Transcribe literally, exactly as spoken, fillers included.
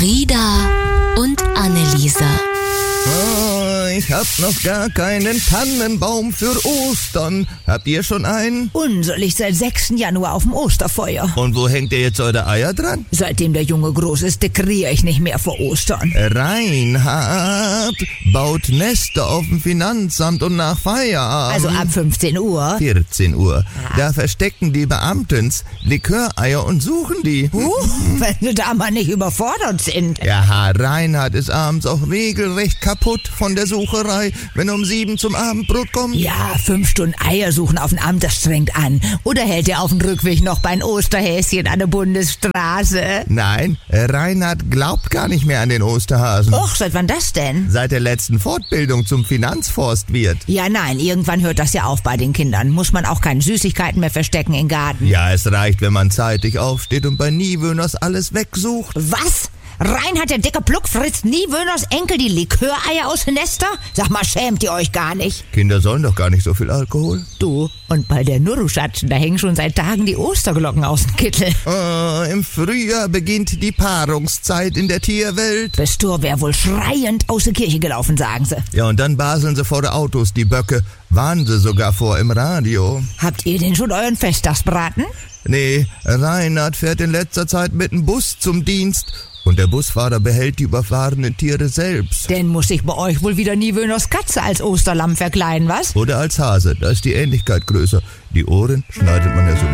Frieda und Anneliese. Oh, ich hab noch gar keinen Tannenbaum für Ostern. Habt ihr schon einen? Unser liegt seit sechsten Januar auf dem Osterfeuer. Und wo hängt ihr jetzt eure Eier dran? Seitdem der Junge groß ist, dekoriere ich nicht mehr vor Ostern. Reinhard baut Nester auf dem Finanzamt und nach Feierabend. Also ab fünfzehn Uhr. vierzehn Uhr. Da verstecken die Beamtens Liköreier und suchen die. Uh, wenn sie da mal nicht überfordert sind. Ja, Reinhard ist abends auch regelrecht kaputt von der Sucherei, wenn er um sieben zum Abendbrot kommt. Ja, fünf Stunden Eier suchen auf dem Amt, das strengt an. Oder hält er auf dem Rückweg noch bei ein Osterhäschen an der Bundesstraße? Nein, Reinhard glaubt gar nicht mehr an den Osterhasen. Och, seit wann das denn? Seit der letzten Fortbildung zum Finanzforstwirt. Ja, nein, irgendwann hört das ja auf bei den Kindern. Muss man auch keine Süßigkeiten mehr verstecken im Garten. Ja, es reicht, wenn man zeitig aufsteht und bei Niewöhners alles wegsucht. Was? Reinhard, der dicke Pluck, frisst Niewöhners Enkel die Liköreier aus dem Nester? Sag mal, schämt ihr euch gar nicht? Kinder sollen doch gar nicht so viel Alkohol. Du, und bei der Nurruschatschen, da hängen schon seit Tagen die Osterglocken aus dem Kittel. Oh, im Frühjahr beginnt die Paarungszeit in der Tierwelt. Bestur wär wohl schreiend aus der Kirche gelaufen, sagen sie. Ja, und dann baseln sie vor der Autos, die Böcke. Warnen sie sogar vor im Radio. Habt ihr denn schon euren Festtagsbraten? Nee, Reinhard fährt in letzter Zeit mit dem Bus zum Dienst. Und der Busfahrer behält die überfahrenen Tiere selbst. Denn muss ich bei euch wohl wieder Niewöhners Katze als Osterlamm verkleiden, was? Oder als Hase, da ist die Ähnlichkeit größer. Die Ohren schneidet man ja so